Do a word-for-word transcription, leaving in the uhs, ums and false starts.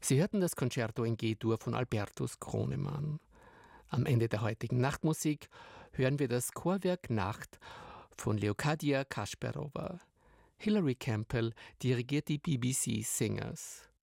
Sie hörten das Concerto in G-Dur von Albertus Gronemann. Am Ende der heutigen Nachtmusik hören wir das Chorwerk Nacht von Leocadia Kasparova. Hilary Campbell dirigiert die B B C Singers.